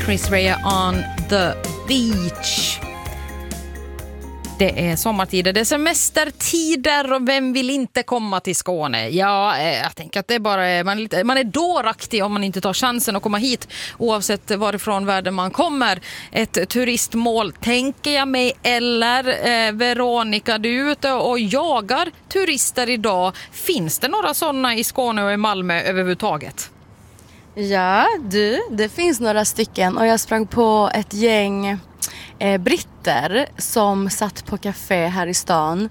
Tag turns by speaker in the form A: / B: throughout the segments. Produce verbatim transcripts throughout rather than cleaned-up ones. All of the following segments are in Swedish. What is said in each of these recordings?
A: Chris Rea on the beach. Det är sommartider, det är semestertider och vem vill inte komma till Skåne? Ja, jag tänker att det är bara, man är, lite, man är dåraktig om man inte tar chansen att komma hit oavsett varifrån världen man kommer. Ett turistmål tänker jag mig, eller eh, Veronica, du är ute och jagar turister idag. Finns det några sådana i Skåne och i Malmö överhuvudtaget?
B: Ja, du, det finns några stycken och jag sprang på ett gäng eh, britter som satt på café här i stan.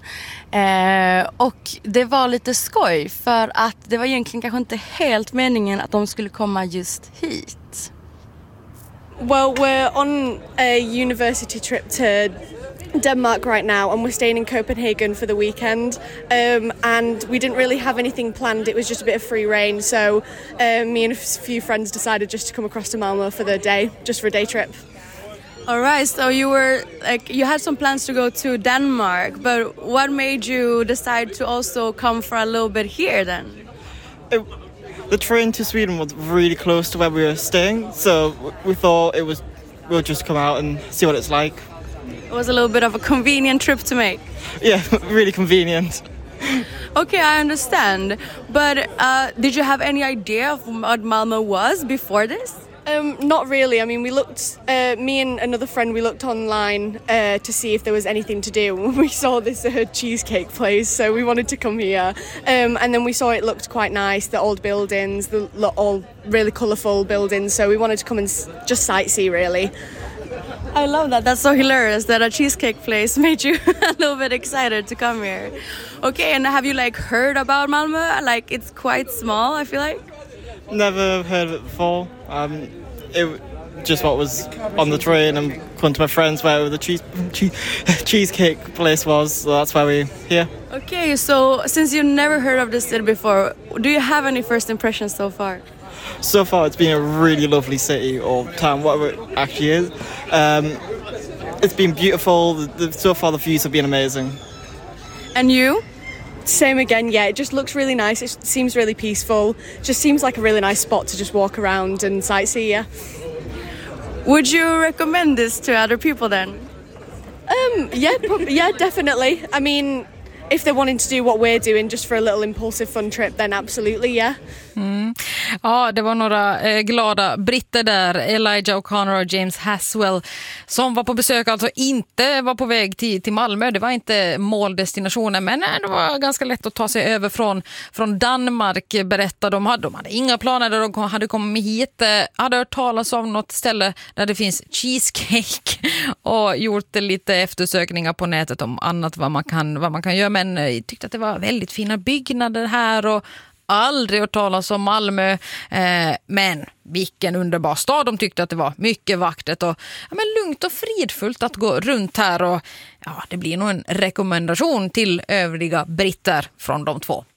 B: Eh, och det var lite skoj för att det var egentligen kanske inte helt meningen att de skulle komma just hit.
C: Well, we're on a university trip to Denmark right now, and we're staying in Copenhagen for the weekend, um, and we didn't really have anything planned. It was just a bit of free reign, so uh, me and a few friends decided just to come across to Malmö for the day, just for a day trip.
B: All right, so you were like you had some plans to go to Denmark, but what made you decide to also come for a little bit here then?
D: It, the train to Sweden was really close to where we were staying, so we thought it was we'll just come out and see what it's like.
B: It was a little bit of a convenient trip to make.
D: Yeah, really convenient.
B: Okay, I understand. But uh, did you have any idea of what Malmö was before this?
C: Um, not really. I mean, we looked, uh, me and another friend, we looked online uh, to see if there was anything to do. We saw this uh, cheesecake place, so we wanted to come here. Um, and then we saw it looked quite nice, the old buildings, the lo- all really colourful buildings, so we wanted to come and s- just sightsee, really.
B: I love that. That's so hilarious that a cheesecake place made you a little bit excited to come here. Okay, and have you like heard about Malmö? Like it's quite small, I feel like.
D: Never heard of it before. Um, it just what was on the train and going to my friends where the cheese, cheese cheesecake place was. So that's why we're here.
B: Okay, so since you never heard of this city before, do you have any first impressions so far?
D: So far, it's been a really lovely city or town, whatever it actually is. Um, it's been beautiful. The, the, so far, the views have been amazing.
B: And you?
C: Same again, yeah. It just looks really nice. It seems really peaceful. Just seems like a really nice spot to just walk around and sightsee, yeah.
B: Would you recommend this to other people then?
C: Um, yeah, prob- yeah, definitely. I mean, if they're wanting to do what we're doing just for a little impulsive fun trip, then absolutely, yeah.
A: Mm. Ja, det var några eh, glada britter där, Elijah O'Connor och James Haswell, som var på besök, alltså inte var på väg till, till Malmö. Det var inte måldestinationen, men eh, det var ganska lätt att ta sig över från, från Danmark, berättade de. Hade, de hade inga planer där de hade kommit hit, eh, hade hört talas om något ställe där det finns cheesecake och gjort lite eftersökningar på nätet om annat vad man kan, vad man kan göra, men eh, tyckte att det var väldigt fina byggnader här och aldrig hört talas om Malmö, eh, men vilken underbar stad. De tyckte att det var mycket vackert och ja, men lugnt och fridfullt att gå runt här, och ja, det blir nog en rekommendation till övriga britter från de två.